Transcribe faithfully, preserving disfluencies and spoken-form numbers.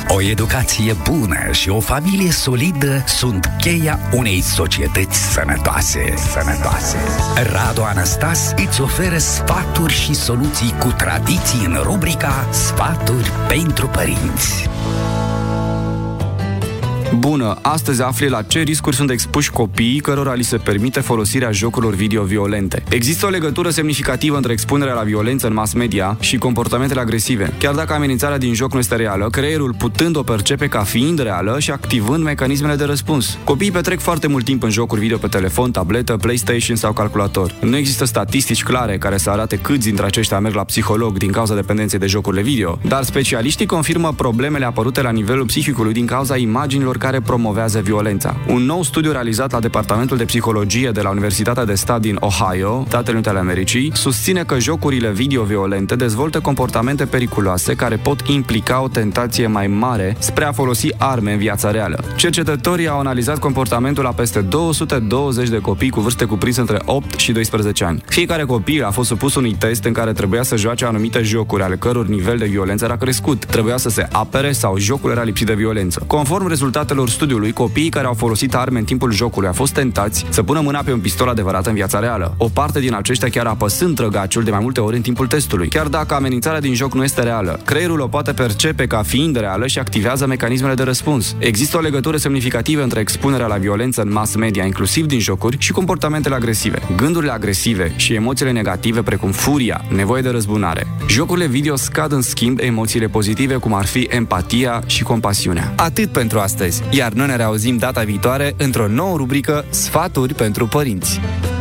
O educație bună și o familie solidă sunt cheia unei societăți sănătoase. Sănătoase. Radu Anastas îți oferă sfaturi și soluții cu tradiții în rubrica Sfaturi pentru părinți. Bună! Astăzi afli la ce riscuri sunt expuși copiii cărora li se permite folosirea jocurilor video violente. Există o legătură semnificativă între expunerea la violență în mass media și comportamentele agresive. Chiar dacă amenințarea din joc nu este reală, creierul putând o percepe ca fiind reală și activând mecanismele de răspuns. Copiii petrec foarte mult timp în jocuri video pe telefon, tabletă, PlayStation sau calculator. Nu există statistici clare care să arate câți dintre aceștia merg la psiholog din cauza dependenței de jocurile video, dar specialiștii confirmă problemele apărute la nivelul psihicului din cauza imaginilor care promovează violența. Un nou studiu realizat la Departamentul de Psihologie de la Universitatea de Stat din Ohio, Statele Unite ale Americii, susține că jocurile video violente dezvoltă comportamente periculoase care pot implica o tentație mai mare spre a folosi arme în viața reală. Cercetătorii au analizat comportamentul la peste două sute douăzeci de copii cu vârste cuprinse între opt și doisprezece ani. Fiecare copil a fost supus unui test în care trebuia să joace anumite jocuri ale căror nivel de violență era crescut. Trebuia să se apere sau jocul era lipsit de violență. Conform rezultatelor studiului, copiii care au folosit arme în timpul jocului au fost tentați să pună mâna pe un pistol adevărat în viața reală. O parte din aceștia chiar apăsând trăgaciul de mai multe ori în timpul testului. Chiar dacă amenințarea din joc nu este reală, creierul o poate percepe ca fiind reală și activează mecanismele de răspuns. Există o legătură semnificativă între expunerea la violență în mass media, inclusiv din jocuri, și comportamentele agresive. Gândurile agresive și emoțiile negative precum furia, nevoie de răzbunare. Jocurile video scad în schimb emoțiile pozitive cum ar fi empatia și compasiunea. Atât pentru astăzi, iar noi ne reauzim data viitoare într-o nouă rubrică Sfaturi pentru părinți.